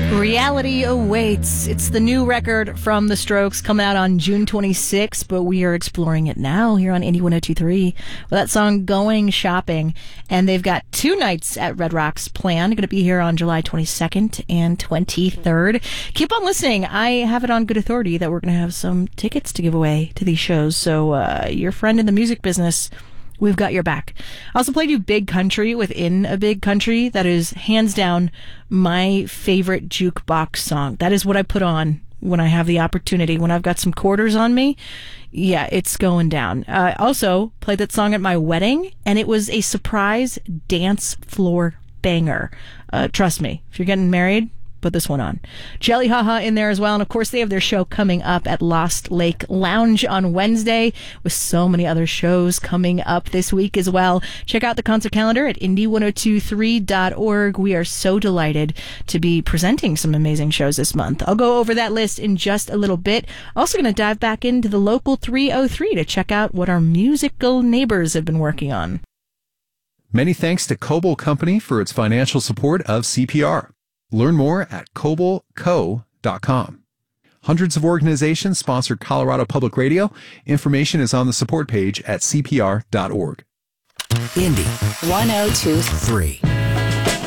Reality Awaits. It's the new record from The Strokes coming out on June 26th, but we are exploring it now here on Indie 102.3 with that song Going Shopping. And they've got 2 nights at Red Rocks planned. Going to be here on July 22nd and 23rd. Keep on listening. I have it on good authority that we're going to have some tickets to give away to these shows. So your friend in the music business, we've got your back. I also played you Big Country within a Big Country. That is hands down my favorite jukebox song. That is what I put on when I have the opportunity. When I've got some quarters on me, yeah, it's going down. I also played that song at my wedding, and it was a surprise dance floor banger. Trust me, if you're getting married, put this one on. Jelly Haha in there as well. And of course, they have their show coming up at Lost Lake Lounge on Wednesday, with so many other shows coming up this week as well. Check out the concert calendar at indie1023.org. We are so delighted to be presenting some amazing shows this month. I'll go over that list in just a little bit. Also going to dive back into the local 303 to check out what our musical neighbors have been working on. Many thanks to Coble Company for its financial support of CPR. Learn more at cobleco.com. Hundreds of organizations sponsor Colorado Public Radio. Information is on the support page at cpr.org. Indy 102.3.